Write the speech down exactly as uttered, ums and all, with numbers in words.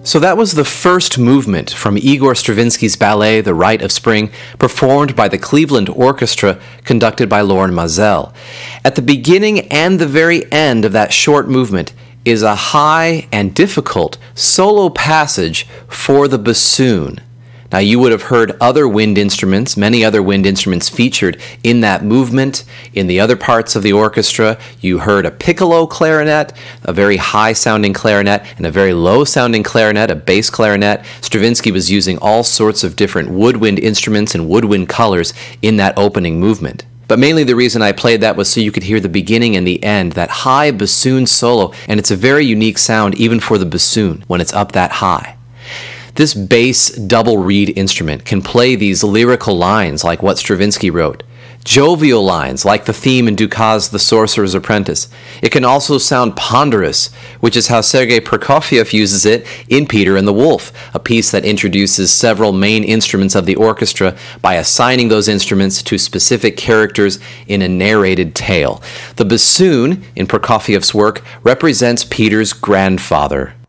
So that was the first movement from Igor Stravinsky's ballet, The Rite of Spring, performed by the Cleveland Orchestra, conducted by Lorin Maazel. At the beginning and the very end of that short movement is a high and difficult solo passage for the bassoon. Now, you would have heard other wind instruments, many other wind instruments featured in that movement. In the other parts of the orchestra, you heard a piccolo clarinet, a very high-sounding clarinet, and a very low-sounding clarinet, a bass clarinet. Stravinsky was using all sorts of different woodwind instruments and woodwind colors in that opening movement. But mainly the reason I played that was so you could hear the beginning and the end, that high bassoon solo, and it's a very unique sound even for the bassoon when it's up that high. This bass double reed instrument can play these lyrical lines like what Stravinsky wrote, jovial lines like the theme in Dukas' The Sorcerer's Apprentice. It can also sound ponderous, which is how Sergei Prokofiev uses it in Peter and the Wolf, a piece that introduces several main instruments of the orchestra by assigning those instruments to specific characters in a narrated tale. The bassoon in Prokofiev's work represents Peter's grandfather.